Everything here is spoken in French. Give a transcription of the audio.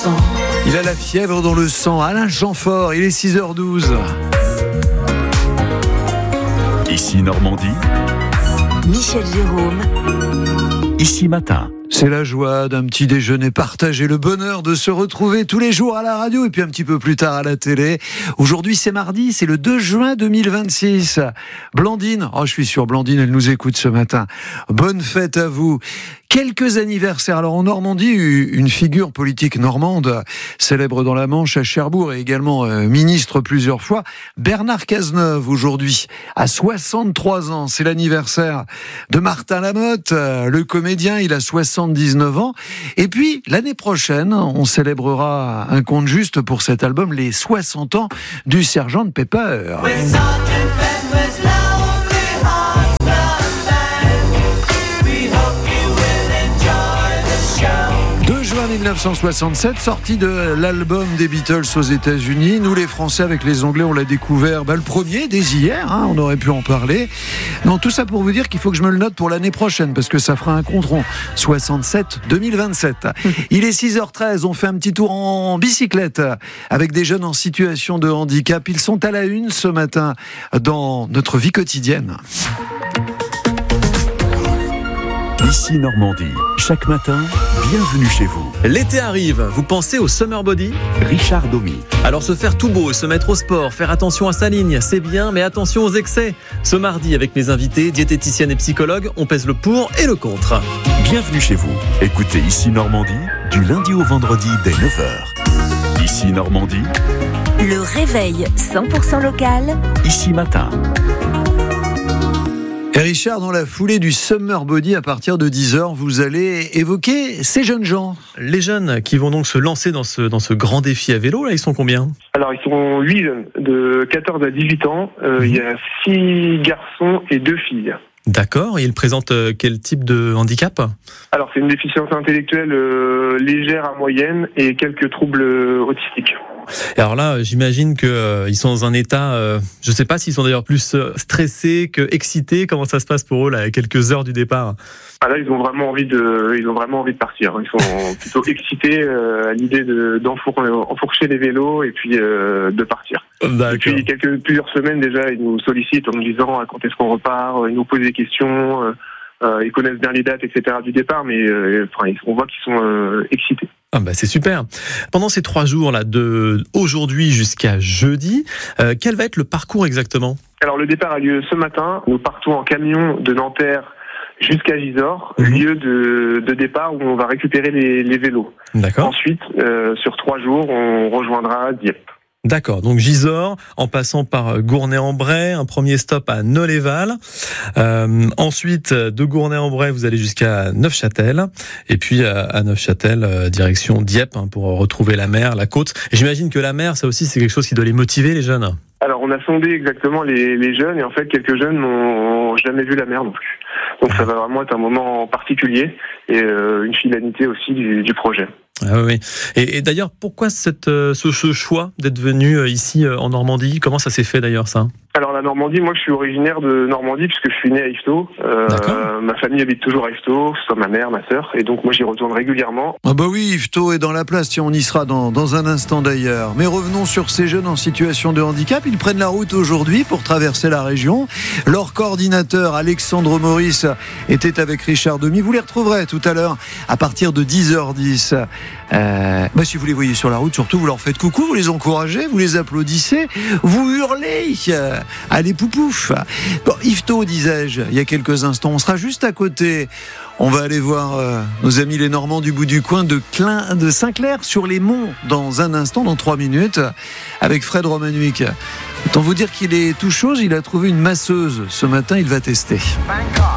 sang. Il a la fièvre dans le sang. Alain Chamfort, il est 6h12. Ici Normandie. Michel Jérôme. Ici Matin. C'est la joie d'un petit déjeuner partagé, le bonheur de se retrouver tous les jours à la radio et puis un petit peu plus tard à la télé. Aujourd'hui, c'est mardi, c'est le 2 juin 2026. Blandine, je suis sûr, Blandine, elle nous écoute ce matin. Bonne fête à vous. Quelques anniversaires. Alors en Normandie, une figure politique normande, célèbre dans la Manche, à Cherbourg et également ministre plusieurs fois, Bernard Cazeneuve aujourd'hui, à 63 ans. C'est l'anniversaire de Martin Lamotte, le comédien, il a 79 ans. Et puis, l'année prochaine, on célébrera un conte juste pour cet album, les 60 ans du Sgt Pepper. 1967, sortie de l'album des Beatles aux États-Unis. Nous, les Français, avec les Anglais, on l'a découvert le premier dès hier. On aurait pu en parler. Non, tout ça pour vous dire qu'il faut que je me le note pour l'année prochaine parce que ça fera un compte rond. 67-2027. Il est 6h13. On fait un petit tour en bicyclette avec des jeunes en situation de handicap. Ils sont à la une ce matin dans notre vie quotidienne. Ici Normandie. Chaque matin, bienvenue chez vous. L'été arrive, vous pensez au summer body ? Richard Domy. Alors se faire tout beau, se mettre au sport, faire attention à sa ligne, c'est bien, mais attention aux excès. Ce mardi, avec mes invités, diététiciennes et psychologues, on pèse le pour et le contre. Bienvenue chez vous. Écoutez Ici Normandie, du lundi au vendredi dès 9h. Ici Normandie. Le réveil 100% local. Ici Matin. Et Richard, dans la foulée du Summer Body, à partir de 10h, vous allez évoquer ces jeunes gens. Les jeunes qui vont donc se lancer dans ce grand défi à vélo, là, ils sont combien ? Alors, ils sont 8 jeunes, de 14 à 18 ans. Il y a 6 garçons et 2 filles. D'accord, et ils présentent quel type de handicap ? Alors, c'est une déficience intellectuelle légère à moyenne et quelques troubles autistiques. Et alors là, j'imagine qu'ils sont dans un état, je ne sais pas s'ils sont d'ailleurs plus stressés que excités. Comment ça se passe pour eux là, à quelques heures du départ ? Là, ils ont vraiment envie de partir. Ils sont plutôt excités à l'idée d'enfourcher les vélos et puis de partir. D'accord. Depuis plusieurs semaines déjà, ils nous sollicitent en nous disant quand est-ce qu'on repart. Ils nous posent des questions. Ils connaissent bien les dates, etc. du départ, mais on voit qu'ils sont excités. C'est super. Pendant ces 3 jours là, de aujourd'hui jusqu'à jeudi, quel va être le parcours exactement ? Alors le départ a lieu ce matin. Nous partons en camion de Nanterre jusqu'à Gisors, lieu de départ où on va récupérer les vélos. D'accord. Ensuite, sur 3 jours, on rejoindra Dieppe. D'accord, donc Gisors, en passant par Gournay-en-Bray, un premier stop à Nolleval. Ensuite, de Gournay-en-Bray, vous allez jusqu'à Neufchâtel. Et puis à Neufchâtel, direction Dieppe, pour retrouver la mer, la côte. Et j'imagine que la mer, ça aussi, c'est quelque chose qui doit les motiver, les jeunes. Alors, on a sondé exactement les jeunes, et en fait, quelques jeunes n'ont jamais vu la mer non plus. Donc, ça va vraiment être un moment particulier et une finalité aussi du projet. Ah oui. Et d'ailleurs, pourquoi ce choix d'être venu ici en Normandie ? Comment ça s'est fait d'ailleurs ça ? Alors la Normandie, moi je suis originaire de Normandie puisque je suis né à Yvetot. Ma famille habite toujours à Yvetot, soit ma mère, ma sœur, et donc moi j'y retourne régulièrement. Oui, Yvetot est dans la place, tiens, on y sera dans un instant d'ailleurs. Mais revenons sur ces jeunes en situation de handicap. Ils prennent la route aujourd'hui pour traverser la région. Leur coordinateur Alexandre Maurice était avec Richard Domy. Vous les retrouverez tout à l'heure à partir de 10h10. Si vous les voyez sur la route, surtout vous leur faites coucou, vous les encouragez, vous les applaudissez, vous hurlez. Allez poupouf. Yvetot, disais-je, il y a quelques instants, on sera juste à côté. On va aller voir nos amis les Normands du bout du coin de Saint-Clair-sur-les-Monts dans un instant, dans 3 minutes, avec Fred Romanuik. Autant vous dire qu'il est tout chose, il a trouvé une masseuse ce matin, il va tester.